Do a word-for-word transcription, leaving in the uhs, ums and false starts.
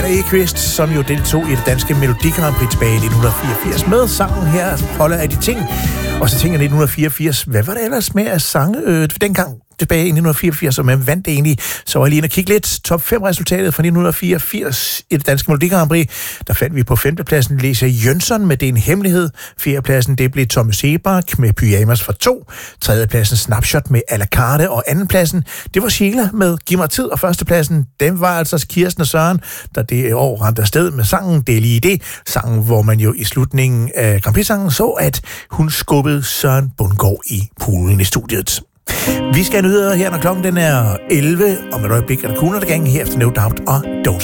Peter Ekvist, som jo deltog i det danske Melodi Grand Prix tilbage i nitten fireogfirs med sangen her, Holder af de ting. Og så tænker jeg nitten fireogfirs, hvad var det ellers med at sange øh, dengang? Tilbage i nitten fireogfirs, og man vandt egentlig, så var jeg lige inde og kigge lidt. Top fem resultatet fra nitten fireogfirs i det danske Melodi Grand Prix. Der fandt vi på femtepladsen Lisa Jønsson med Det er en hemmelighed. Fjerdepladsen, det blev Thomas Sebak med Pyjamas for to. Tredjepladsen Snapshot med A la carte, og andenpladsen, det var Sheila med Giv mig tid, og førstepladsen, den var altså Kirsten og Søren, der det år rendte afsted med sangen Det er lige det. Sangen, hvor man jo i slutningen af Grand Prix-sangen så, at hun skubbede Søren Bundgaard i poolen i studiet. Vi skal nyde her, når klokken den er elleve, og med et øjeblik er der Kuner, der gang her efter No Doubt og Don't